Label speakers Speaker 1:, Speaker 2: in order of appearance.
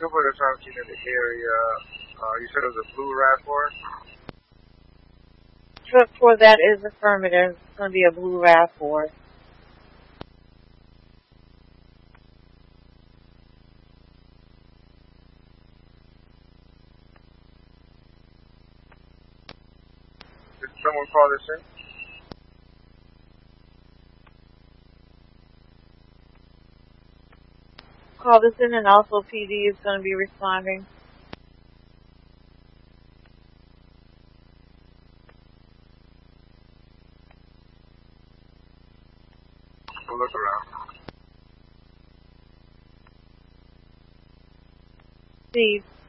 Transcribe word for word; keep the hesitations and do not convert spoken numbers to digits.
Speaker 1: people that are seen in the area, uh, you said it was a blue RAV four?
Speaker 2: Truck four, that is affirmative. It's going to be a blue RAV four.
Speaker 1: Did someone call this in?
Speaker 2: Call this in, and also P D is going to be responding.
Speaker 1: We'll look around.
Speaker 2: Steve.